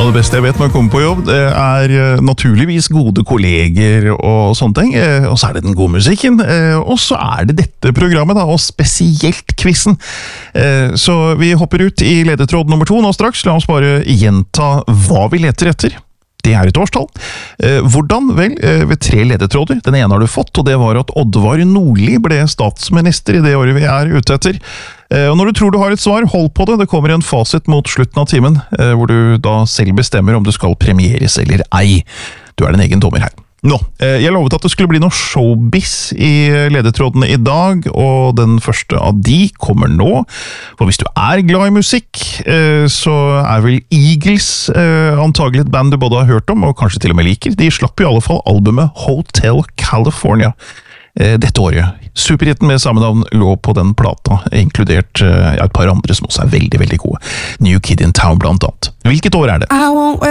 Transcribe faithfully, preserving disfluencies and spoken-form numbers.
Noe av det beste jeg vet når jeg kommer på jobb, det er naturligvis gode kolleger og sånne ting, og så er det den gode musikken, og så er det dette programmet da, og spesielt quizen. Så vi hopper ut i ledetråd nummer to nå straks, la oss bare gjenta hva vi leter etter. Det er et årstall. Hvordan? Vel, ved tre ledetråder. Den ene har du fått, og det var at Oddvar Nordli ble statsminister i det året vi er ute etter. Og når du tror du har et svar, hold på det. Det kommer en fasit mot slutten av timen, hvor du da selv bestemmer om du skal premieres eller ei. Du er din egen dommer her. Nå, jeg lovet at det skulle bli noe showbiz i ledetrådene i dag, og den første av de kommer nå. For hvis du er glad i musikk, så er vel Eagles antagelig et band du både har hørt om, og kanskje til og med liker. De slapp i alle fall albumet Hotel California dette året. Superhitten med samme navn lå på den plata, inkludert ja, et par andre som også er veldig, veldig gode. New Kid in Town blant annet. Hvilket år er det?